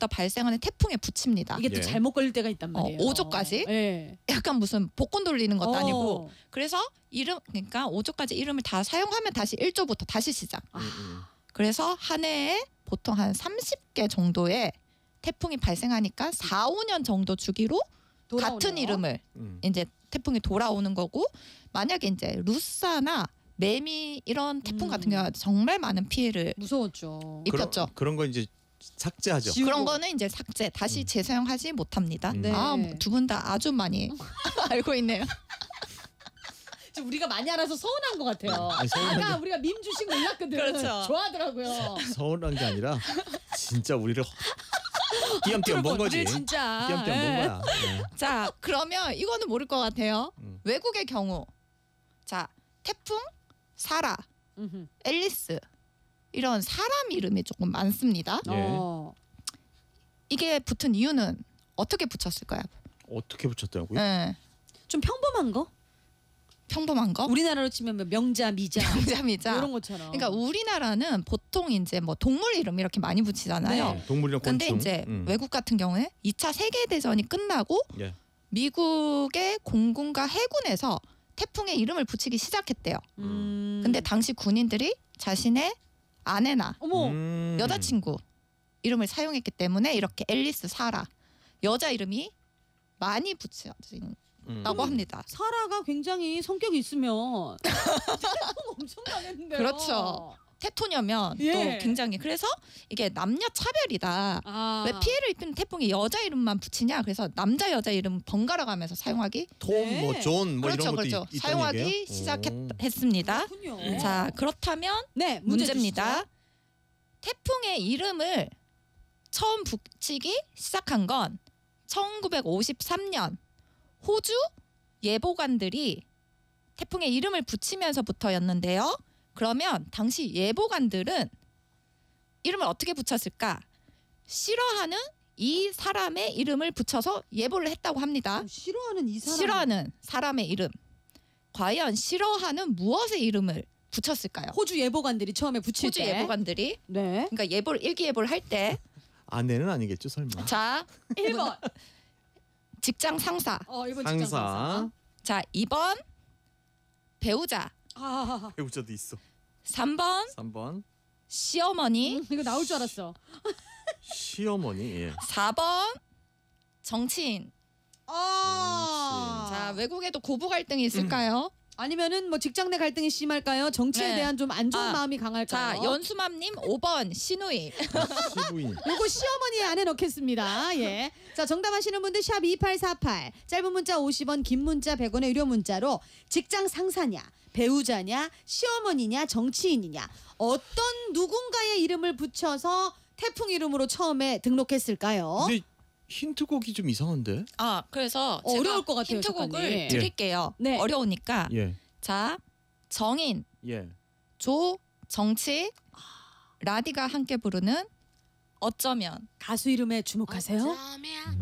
5조부터 발생하는 태풍에 붙입니다. 이게 또 예. 잘못 걸릴 때가 있단 말이에요. 5조까지? 예. 약간 무슨 복권 돌리는 것도 아니고 어. 그래서 그러니까 5조까지 이름을 다 사용하면 다시 1조부터 다시 시작. 그래서 한 해에 보통 한 30개 정도의 태풍이 발생하니까 4, 5년 정도 주기로 돌아오네요. 같은 이름을 이제 태풍이 돌아오는 거고 만약에 이제 루사나 매미 이런 태풍 같은 경우는 정말 많은 피해를 무서웠죠. 입혔죠. 그런 거 이제 삭제하죠. 지우고. 그런 거는 이제 삭제 다시 재사용하지 못합니다. 네. 두 분 다 아주 많이 알고 있네요. 지금 우리가 많이 알아서 서운한 것 같아요. 아니, 서운한 아까 우리가 밈 주식 몰랐거든. 그렇죠. 좋아하더라고요. 서운한 게 아니라 진짜 우리를 띄엄띄엄 본 거지. 우리 진짜. 띄엄띄엄 본 거야. 자 그러면 이거는 모를 것 같아요. 음. 외국의 경우 자 태풍, 사라, 음흠. 앨리스 이런 사람 이름이 조금 많습니다. 예. 이게 붙은 이유는 어떻게 붙였을까요? 어떻게 붙였더라고요? 네. 좀 평범한 거? 평범한 거? 우리나라로 치면 뭐 명자, 미자 명자미자. 이런 것처럼. 그러니까 우리나라는 보통 이제 뭐 동물 이름 이렇게 많이 붙이잖아요. 네. 동물이랑 근데 곤충. 이제 외국 같은 경우에 2차 세계 대전이 끝나고 예. 미국의 공군과 해군에서 태풍의 이름을 붙이기 시작했대요. 근데 당시 군인들이 자신의 아내나 어머. 여자친구 이름을 사용했기 때문에 이렇게 앨리스, 사라 여자 이름이 많이 붙여진다고 합니다. 사라가 굉장히 성격이 있으면 태풍 엄청 나겠는데요. 그렇죠. 테토녀면 예. 또 굉장히 그래서 이게 남녀 차별이다. 아. 왜 피해를 입히는 태풍이 여자 이름만 붙이냐? 그래서 남자 여자 이름 번갈아 가면서 사용하기 톰, 네. 뭐 존, 뭐 그렇죠, 이런 것도 그렇죠. 있다는 사용하기 얘기예요? 시작했습니다. 그렇군요. 자 그렇다면 네, 문제 문제입니다. 주시죠. 태풍의 이름을 처음 붙이기 시작한 건 1953년 호주 예보관들이 태풍의 이름을 붙이면서부터였는데요. 그러면 당시 예보관들은 이름을 어떻게 붙였을까? 싫어하는 이 사람의 이름을 붙여서 예보를 했다고 합니다. 싫어하는 이 사람. 싫어하는 사람의 이름. 과연 싫어하는 무엇의 이름을 붙였을까요? 호주 예보관들이 처음에 붙일 호주 때. 예보관들이 네. 그러니까 일기예보를 할 때 아내는 아니겠죠, 설마. 자, 1번. 직장 상사. 1번 직장 상사. 상사. 자, 2번 배우자. 아. 배우자도 있어. 3번 3번 시어머니. 이거 나올 줄 알았어. 시어머니. 예. 4번 정치인. 자, 외국에도 고부 갈등이 있을까요? 아니면은 뭐 직장 내 갈등이 심할까요? 정치에 네. 대한 좀 안 좋은 아, 마음이 강할까요? 자, 연수맘님 5번 시누이. 시부인. 요거 시어머니 안에 넣겠습니다. 예. 자, 정답하시는 분들 샵 2848. 짧은 문자 50원, 긴 문자 100원의 유료 문자로 직장 상사냐, 배우자냐, 시어머니냐, 정치인이냐 어떤 누군가의 이름을 붙여서 태풍 이름으로 처음에 등록했을까요? 근데 힌트곡이 좀 이상한데? 아, 그래서 어려울 제가 것 같아요, 힌트곡을 작가님. 드릴게요. 네. 어려우니까. 예. 자, 정인, 예. 조, 정치, 라디가 함께 부르는 어쩌면. 가수 이름에 주목하세요. 어쩌면